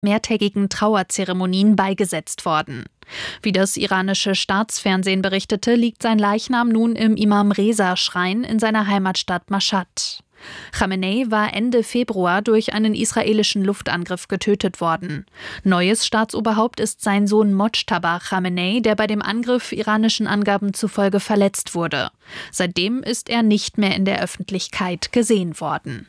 mehrtägigen Trauerzeremonien beigesetzt worden. Wie das iranische Staatsfernsehen berichtete, liegt sein Leichnam nun im Imam-Reza-Schrein in seiner Heimatstadt Mashhad. Khamenei war Ende Februar durch einen israelischen Luftangriff getötet worden. Neues Staatsoberhaupt ist sein Sohn Mojtaba Khamenei, der bei dem Angriff iranischen Angaben zufolge verletzt wurde. Seitdem ist er nicht mehr in der Öffentlichkeit gesehen worden.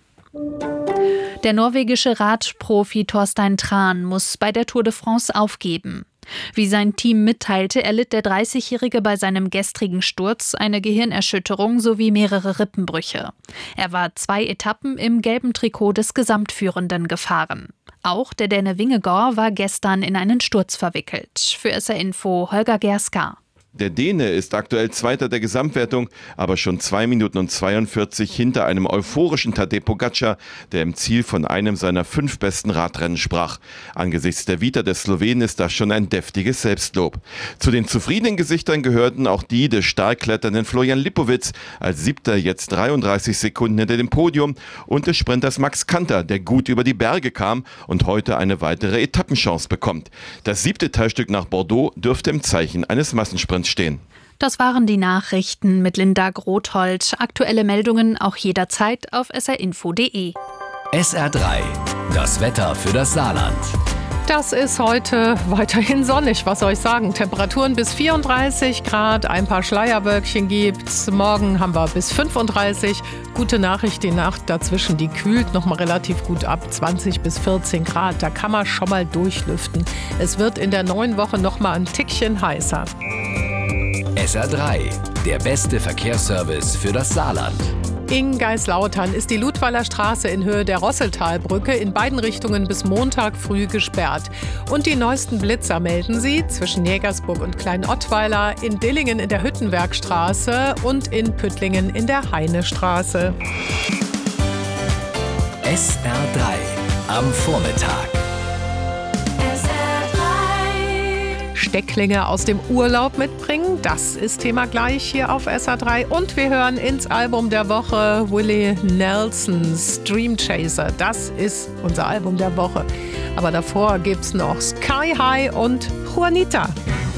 Der norwegische Radprofi Torstein Tran muss bei der Tour de France aufgeben. Wie sein Team mitteilte, erlitt der 30-Jährige bei seinem gestrigen Sturz eine Gehirnerschütterung sowie mehrere Rippenbrüche. Er war 2 Etappen im gelben Trikot des Gesamtführenden gefahren. Auch der Däne Vingegaard war gestern in einen Sturz verwickelt. Für SR Info Holger Gerska. Der Däne ist aktuell Zweiter der Gesamtwertung, aber schon 2 Minuten und 42 hinter einem euphorischen Tadej Pogačar, der im Ziel von einem seiner 5 besten Radrennen sprach. Angesichts der Vita des Slowenen ist das schon ein deftiges Selbstlob. Zu den zufriedenen Gesichtern gehörten auch die des stark kletternden Florian Lipowitz, als 7. jetzt 33 Sekunden hinter dem Podium, und des Sprinters Max Kanter, der gut über die Berge kam und heute eine weitere Etappenchance bekommt. Das 7. Teilstück nach Bordeaux dürfte im Zeichen eines Massensprints stehen. Das waren die Nachrichten mit Linda Grothold. Aktuelle Meldungen auch jederzeit auf srinfo.de. SR3, das Wetter für das Saarland. Das ist heute weiterhin sonnig, was soll ich sagen. Temperaturen bis 34 Grad, ein paar Schleierwölkchen gibt's. Morgen haben wir bis 35. Gute Nachricht, die Nacht dazwischen, die kühlt noch mal relativ gut ab, 20 bis 14 Grad. Da kann man schon mal durchlüften. Es wird in der neuen Woche noch mal ein Tickchen heißer. SR3, der beste Verkehrsservice für das Saarland. In Geislautern ist die Ludweiler Straße in Höhe der Rosseltalbrücke in beiden Richtungen bis Montag früh gesperrt. Und die neuesten Blitzer melden sie zwischen Jägersburg und Klein-Ottweiler, in Dillingen in der Hüttenwerkstraße und in Püttlingen in der Heinestraße. SR3 am Vormittag. Stecklinge aus dem Urlaub mitbringen, das ist Thema gleich hier auf SR3. Und wir hören ins Album der Woche Willie Nelsons Dream Chaser. Das ist unser Album der Woche. Aber davor gibt's noch Sky High und Juanita.